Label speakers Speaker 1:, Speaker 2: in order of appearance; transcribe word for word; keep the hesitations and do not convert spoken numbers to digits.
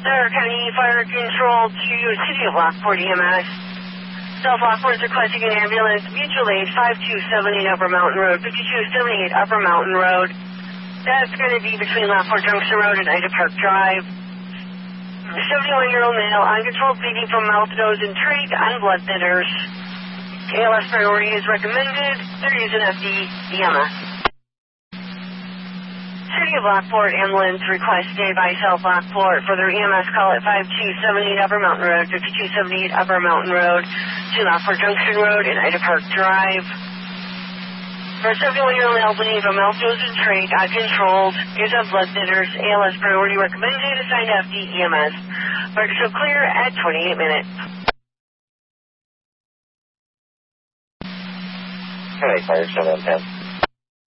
Speaker 1: Center County Fire Control to City of Lockport E M S. South Lockport is requesting an ambulance, mutual aid five two seven eight Upper Mountain Road, fifty-two seventy-eight Upper Mountain Road. That's going to be between Lockport Junction Road and Ida Park Drive. seventy-one-year-old male, uncontrolled bleeding from mouth, nose, and trach on blood thinners. A L S priority is recommended. They're using F D E M S. City of Lockport ambulance request stay by South Lockport for their E M S call at five two seven eight Upper Mountain Road, fifty-two seventy-eight Upper Mountain Road, to Lockport Junction Road and Ida Park Drive. For a seventy-one-year-old male bleeding from mouth, nose, and trach, uncontrolled, is on blood thinners. A L S priority recommended. Assigned F D E M S. Record show clear at twenty-eight minutes.
Speaker 2: Alright, fire seven ten.